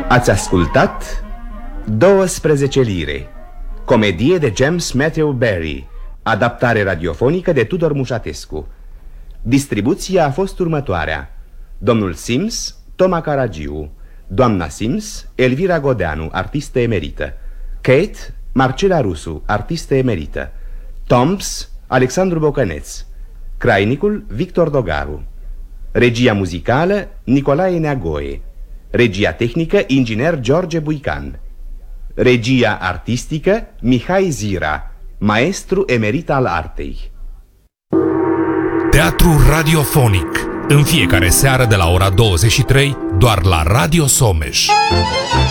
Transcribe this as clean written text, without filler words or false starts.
Ați ascultat 12 lire, comedie de James Matthew Barrie, adaptare radiofonică de Tudor Mușatescu. Distribuția a fost următoarea: domnul Sims, Toma Caragiu; doamna Sims, Elvira Godeanu, artistă emerită; Kate, Marcela Rusu, artistă emerită; Toms, Alexandru Bocăneț; Crainicul, Victor Dogaru; regia muzicală, Nicolae Neagoe; regia tehnică, inginer George Buican; regia artistică, Mihai Zira, maestru emerit al artei. Teatru radiofonic, în fiecare seară de la ora 23, doar la Radio Someș.